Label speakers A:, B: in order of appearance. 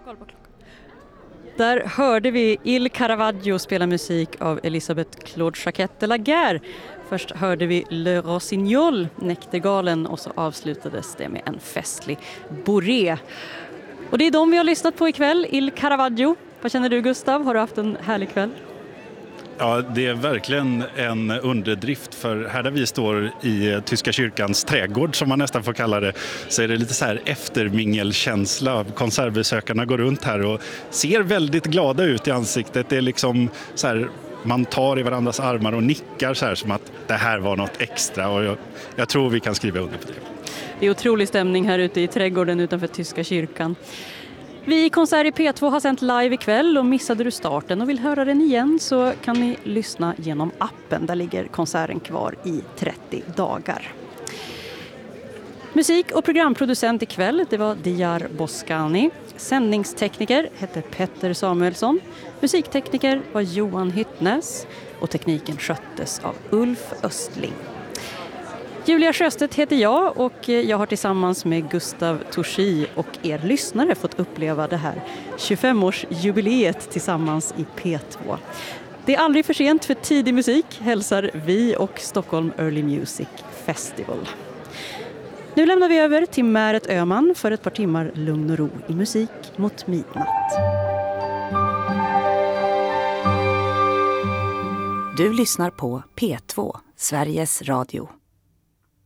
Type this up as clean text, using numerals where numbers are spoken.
A: Koll på klockan. Där hörde vi Il Caravaggio spela musik av Elisabeth Claude Jacquet de la Guerre. Först hörde vi Le Rossignol, Näktergalen, och så avslutades det med en festlig bourrée. Och det är de vi har lyssnat på ikväll, Il Caravaggio. Vad känner du, Gustav? Har du haft en härlig kväll?
B: Ja, det är verkligen en underdrift, för här där vi står i Tyska kyrkans trädgård, som man nästan får kalla det, så är det lite så här eftermingelkänsla. Konsertbesökarna går runt här och ser väldigt glada ut i ansiktet. Det är liksom så här, man tar i varandras armar och nickar så här som att det här var något extra, och jag tror vi kan skriva under på det.
A: Det är otrolig stämning här ute i trädgården utanför Tyska kyrkan. Vi i Konsert i P2 har sänt live ikväll, och missade du starten och vill höra den igen så kan ni lyssna genom appen. Där ligger konserten kvar i 30 dagar. Musik- och programproducent ikväll, det var Diyar Boskani. Sändningstekniker hette Petter Samuelsson. Musiktekniker var Johan Hyttnes, och tekniken sköttes av Ulf Östling. Julia Sjöstedt heter jag, och jag har tillsammans med Gustav Torsi och er lyssnare fått uppleva det här 25-årsjubileet tillsammans i P2. Det är aldrig för sent för tidig musik, hälsar vi och Stockholm Early Music Festival. Nu lämnar vi över till Märet Öhman för ett par timmar lugn och ro i musik mot midnatt.
C: Du lyssnar på P2, Sveriges Radio.